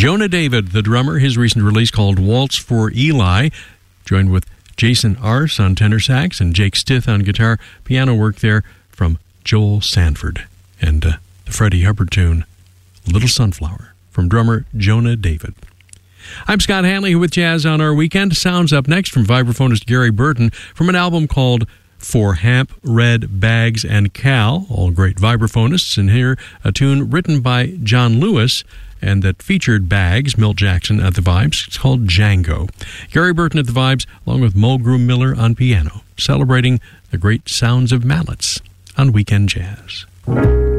Jonah David, the drummer, his recent release called Waltz for Eli, joined with Jason Arce on tenor sax and Jake Stith on guitar. Piano work there from Joel Sanford. And the Freddie Hubbard tune, Little Sunflower, from drummer Jonah David. I'm Scott Hanley with Jazz on Our Weekend. Sounds up next from vibraphonist Gary Burton from an album called For Hamp, Red, Bags, and Cal, all great vibraphonists. And here, a tune written by John Lewis and that featured Bags, Milt Jackson at the Vibes. It's called Django. Gary Burton at the Vibes, along with Mulgrew Miller on piano, celebrating the great sounds of mallets on Weekend Jazz.